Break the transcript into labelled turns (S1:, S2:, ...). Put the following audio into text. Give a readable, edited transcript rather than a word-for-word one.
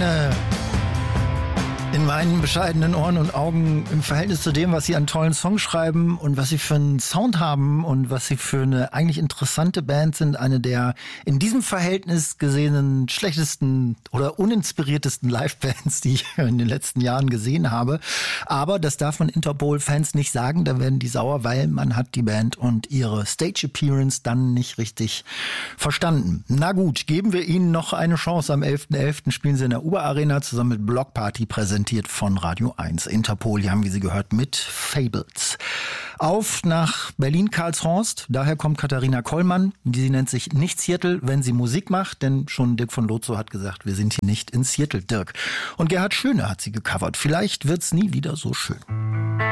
S1: in meinen bescheidenen Ohren und Augen im Verhältnis zu dem, was sie an tollen Songs schreiben und was sie für einen Sound haben und was sie für eine eigentlich interessante Band sind, eine der in diesem Verhältnis gesehenen schlechtesten oder uninspiriertesten Live-Bands, die ich in den letzten Jahren gesehen habe. Aber das darf man Interpol-Fans nicht sagen, da werden die sauer, weil man hat die Band und ihre Stage-Appearance dann nicht richtig verstanden. Na gut, geben wir ihnen noch eine Chance. Am 11.11. spielen sie in der Uber-Arena zusammen mit Block Party, präsentiert von Radio 1. Interpol, die haben, wie Sie gehört, mit Fables. Auf nach Berlin-Karlshorst. Daher kommt Katharina Kollmann. Sie nennt sich nicht Seattle, wenn sie Musik macht, denn schon Dirk von Lotzo hat gesagt, wir sind hier nicht in Seattle, Dirk. Und Gerhard Schöne hat sie gecovert. Vielleicht wird's nie wieder so schön.